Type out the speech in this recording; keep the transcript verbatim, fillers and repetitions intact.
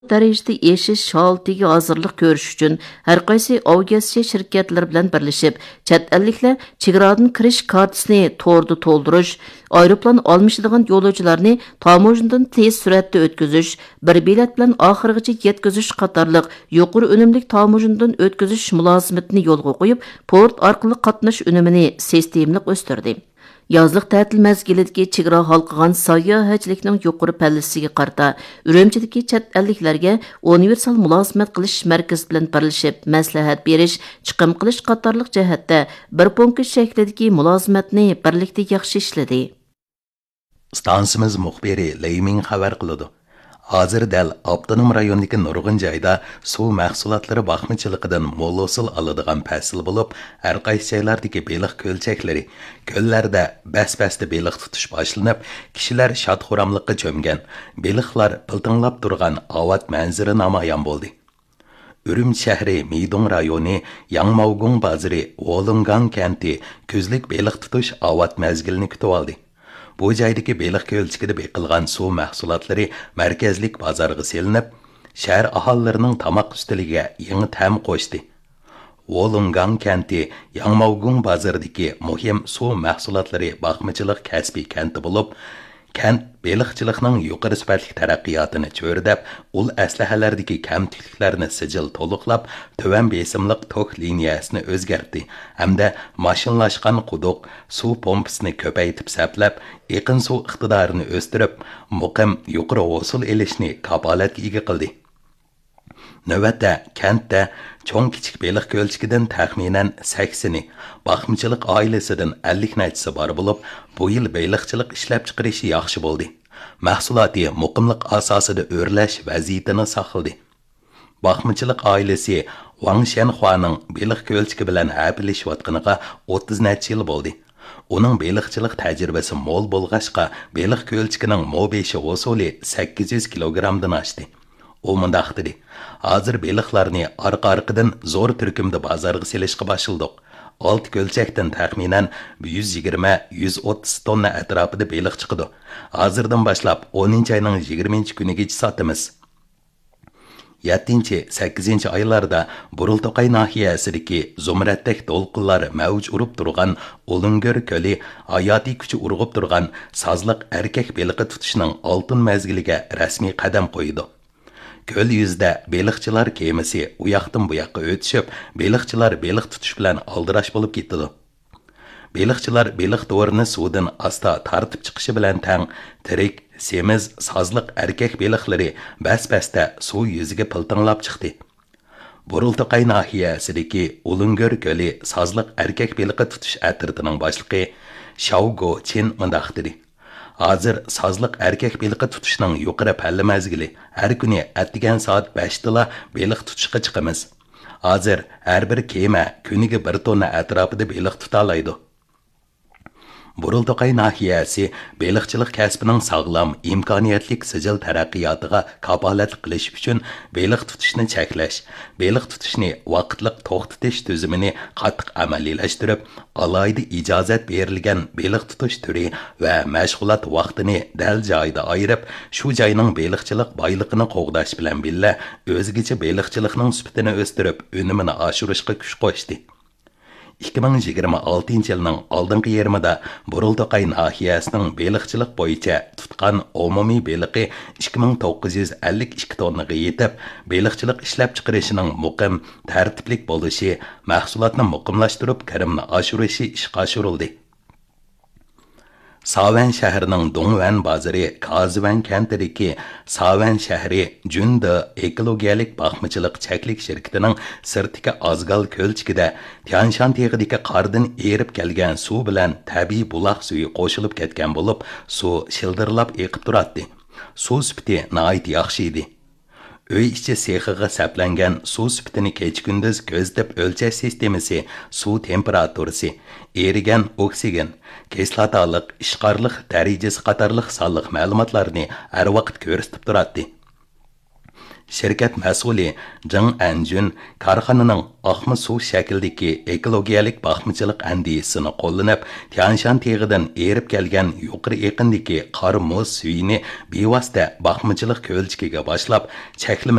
darajada eshish holatiga hozirlik ko'rish uchun har qaysi avgasiya shirkatlari bilan birlashib, chet elliklar chegaradan kirish kartasini to'rda to'ldirish, aeroplan olmishadigan yo'lovchilarni tamojidan tez suratda o'tkazish, bir bilet bilan oxirigacha yetkazish qatorliq yuqori unumli tamojidan o'tkazish mulozimatini yo'lga qo'yib, port orqali qatnash unumini sistemlik o'stirdi. Yazlıq tətil məzgilidəki çigra halqıgan sayyohatchilikning yuqori pallasiga qarta Urumchidagi chet elliklarga universal mulozimət qilish markazi bilan birlashib maslahat berish, chiqim qilish qatorliq jihatda bir punkt shaklidagi mulozimatni birlikda yaxshi ishladi. Stansimiz muxbiri Leyming xabar qiladi. Hozir dal Abdunum rayonidagi nurg'un joyda suv mahsulotlari baxmichiligidan mo'l hosil oladigan fasl bo'lib, har qaysi joylardagi beliq ko'lchaklari, ko'llarda bas-basda beliq tutish boshlanib, kishilar shod-xuramlikqa cho'mgan, beliqlar piltinglab turgan avat manzara namoyon bo'ldi. Urumchi shahri Meydong rayoni Yangmaugung bozori Wolungang kenti ko'zlik beliq tutish avat mazgilini kutib oldi. Bu joydagi beliq ko'lchikida beqilgan suv mahsulotlari markazlik bozorga selinib, shahar aholilarining tomoq ustiliga yangi ta'm qo'shdi. Wolungang kenti Yangmaugung bozoridagi muhim suv mahsulotlari baxmichilik kasbiy kenti bo'lib, kent beliqchilikning yuqori sifatli taraqqiyotini cho'rdab, ul aslahalardagi kamchiliklarni sijil to'liqlab, tuvan besimliq tok liniyasini o'zgartdi hamda mashinlashgan quduq suv pompasini ko'paytib saplab, eqin suv iqtidorini o'stirib, muqim yuqori hosil elishni kapolatga ega qildi. Navbatda kentda cho'ng kichik beliq ko'lchikidan taxminan saksoni, baxmichilik oilasidan ellik nachisi bor bo'lib, bu yil beliqchilik ishlab chiqarishi yaxshi bo'ldi. Mahsuloti muqimlik asosida o'rlash vaziyatini saqladi. Baxmichilik oilasi Wang Shenhuaning beliq ko'lchiki bilan habilishayotganiga o'ttiz nachi yil bo'ldi. Uning beliqchilik tajribasi mo'l bo'lg'achqa, beliq ko'lchikining mo'beshi usuli sakkiz yuz kilogrammdan oshdi. U mundaq dedi: "Hozir beliqlarni orqa-orqadan zo'r turkumda bozorga selishga boshladik. olti ko'lchakdan taxminan yuz yigirma yuz o'ttiz tonna atrofida beliq chiqadi. Hozirdan boshlab o'ninchi oyning yigirmanchi kunigacha sotamiz." yettinchi sakkizinchi oylarda Burultoqay nahiyasidagi Zumratdek to'lqinlar mavj urib turgan Ulungor ko'li hayotiy kuchi urg'ib turgan sozliq erkak beliqi tutishning oltin mazgiliga rasmiy qadam qo'ydi. Ko'l yuzida beliqchilar kemasi u yoqdan bu yoqqa o'tishib, beliqchilar beliq tutish bilan aldirash bo'lib ketdi. Beliqchilar beliq to'rini suvdan asta tartib chiqishi bilan tang tirik, semiz, sozliq erkak beliqlari bas-basda suv yuziga piltinglab chiqdi. Burultoqay nahiyasidagi Ulungor ko'li sozliq erkak beliqi tutish atritining boshlig'i Xiaogo Chen mundaq dedi: Hozir sozliq erkak beliqi tutishning yuqori palla mazgili. Har kuni atdigan soat beshdala beliq tutishga chiqamiz. Hozir har bir kema kuniga bir tonna atrofida beliq tuta oladi. Burultoqay nahiyasi beliqchilik kasbining sog'lom, imkoniyatlik sijil taraqqiyotiga kapolat qilish uchun beliq tutishni cheklash, beliq tutishni vaqtliq to'xtatish tuzumini qattiq amaliylashtirib, alohida ijozat berilgan beliq tutish turi va mashg'ulot vaqtini dal joyida ayirib, shu joyning beliqchilik boyligini qo'g'dash bilan billa o'zgacha beliqchilikning sifatini o'stirib, unumini oshirishga kuch qo'shdi. ikki ming yigirma oltinchi yilning oldingi yarmida Burultoqay nahiyasining beliqchilik bo'yicha tutgan umumiy beliqi ikki ming to'qqiz yuz ellik ikki tonnaga yetib, beliqchilik ishlab chiqarishining muqim, tartiblik bo'lishi, mahsulotni muqimlashtirib, kirimni oshirishi ishga oshirildi. Savan shahrining Dongwan bozori Kazivan kentidagi Savan shahri Junda ekologiyalik baxmichilik cheklik shirkatining sirtiki Azgal ko'lchikida Tianshan teg'idagi qardan erib kelgan suv bilan tabiiy buloq suvi qo'shilib ketgan bo'lib, suv shildirlab eqib turadi. Suv sifati nihoyat yaxshi edi. Uy ichi sexiga saplangan suv sifatini kech-kunduz ko'zlab o'lchash sistemasi, suv temperaturasi, erigan oksigen, kislotalik, ishqorlik darajasi qatorliq sonliq ma'lumotlarni har vaqt ko'rsatib turadi. Şirket mas'uli Jing Anjun korxonaning oqma suv shaklidagi ekologiyalik baxmachilik andisini qo'llanib, Tianshan teg'idan erib kelgan yuqori eqindagi qor muz suyini bevosita baxmachilik ko'lchikiga boshlab, cheklama